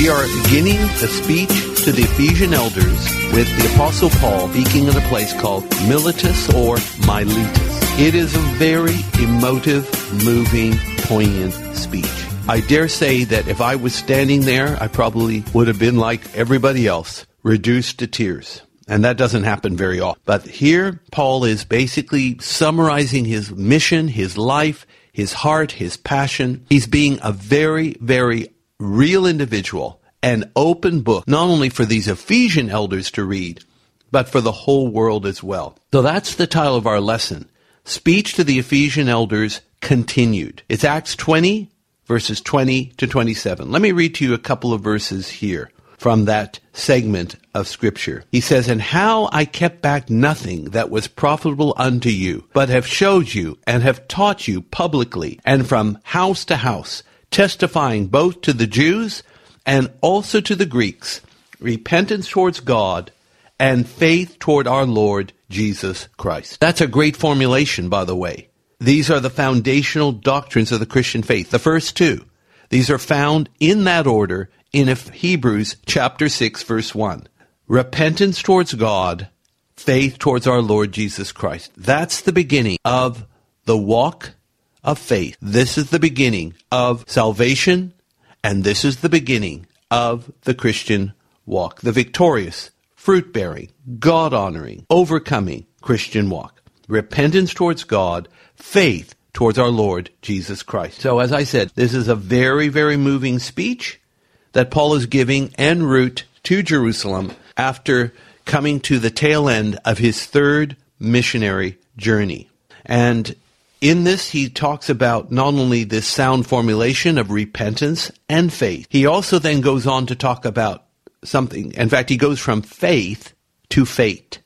We are beginning the speech to the Ephesian elders with the Apostle Paul speaking in a place called Miletus or Miletus. It is a very emotive, moving, poignant speech. I dare say that if I was standing there, I probably would have been like everybody else, reduced to tears. And that doesn't happen very often. But here, Paul is basically summarizing his mission, his life, his heart, his passion. He's being a very, very real individual, an open book, not only for these Ephesian elders to read, but for the whole world as well. So that's the title of our lesson. Speech to the Ephesian elders continued. It's Acts 20, verses 20 to 27. Let me read to you a couple of verses here from that segment of Scripture. He says, "And how I kept back nothing that was profitable unto you, but have showed you and have taught you publicly and from house to house, testifying both to the Jews and also to the Greeks, repentance towards God and faith toward our Lord Jesus Christ." That's a great formulation, by the way. These are the foundational doctrines of the Christian faith. The first two, these are found in that order in Hebrews chapter 6, verse 1. Repentance towards God, faith towards our Lord Jesus Christ. That's the beginning of the walk of faith. This is the beginning of salvation, and this is the beginning of the Christian walk, the victorious, fruit-bearing, God-honoring, overcoming Christian walk. Repentance towards God, faith towards our Lord Jesus Christ. So as I said, this is a very, very moving speech that Paul is giving en route to Jerusalem after coming to the tail end of his third missionary journey. And in this, he talks about not only this sound formulation of repentance and faith, he also then goes on to talk about something. In fact, he goes from faith to fate,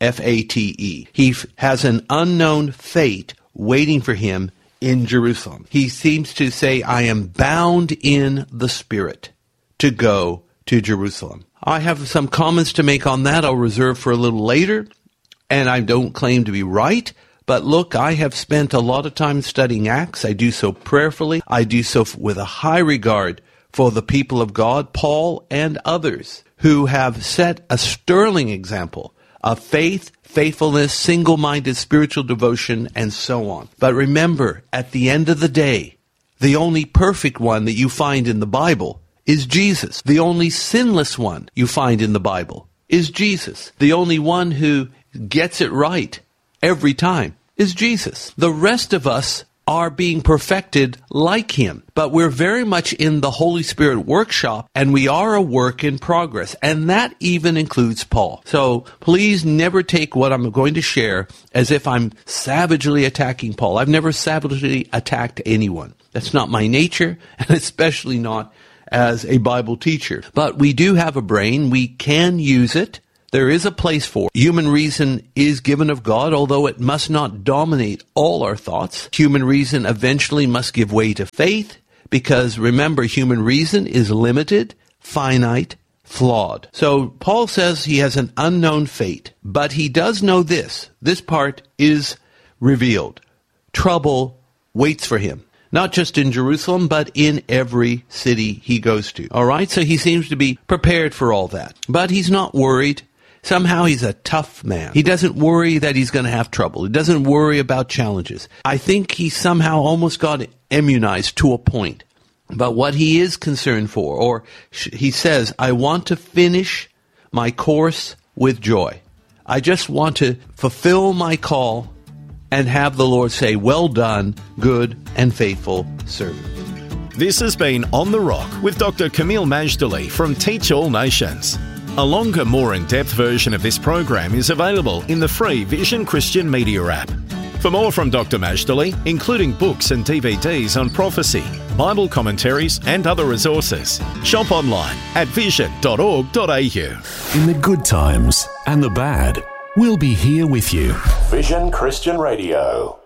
F-A-T-E. He has an unknown fate waiting for him in Jerusalem. He seems to say, I am bound in the Spirit to go to Jerusalem. I have some comments to make on that I'll reserve for a little later, and I don't claim to be right, but look, I have spent a lot of time studying Acts. I do so prayerfully. I do so with a high regard for the people of God, Paul and others, who have set a sterling example of faith, faithfulness, single-minded spiritual devotion, and so on. But remember, at the end of the day, the only perfect one that you find in the Bible is Jesus. The only sinless one you find in the Bible is Jesus. The only one who gets it right every time is Jesus. The rest of us are being perfected like him, but we're very much in the Holy Spirit workshop, and we are a work in progress, and that even includes Paul. So please never take what I'm going to share as if I'm savagely attacking Paul. I've never savagely attacked anyone. That's not my nature, and especially not as a Bible teacher. But we do have a brain. We can use it. There is a place for it. Human reason is given of God, although it must not dominate all our thoughts. Human reason eventually must give way to faith, because remember, human reason is limited, finite, flawed. So Paul says he has an unknown fate, but he does know this. This part is revealed. Trouble waits for him. Not just in Jerusalem, but in every city he goes to. All right, so he seems to be prepared for all that. But he's not worried. Somehow he's a tough man. He doesn't worry that he's going to have trouble. He doesn't worry about challenges. I think he somehow almost got immunized to a point. But what he is concerned for, or he says, I want to finish my course with joy. I just want to fulfill my call and have the Lord say, well done, good and faithful servant. This has been On the Rock with Dr. Kameel Majdali from Teach All Nations. A longer, more in-depth version of this program is available in the free Vision Christian Media app. For more from Dr. Majdali, including books and DVDs on prophecy, Bible commentaries and other resources, shop online at vision.org.au. In the good times and the bad, we'll be here with you. Vision Christian Radio.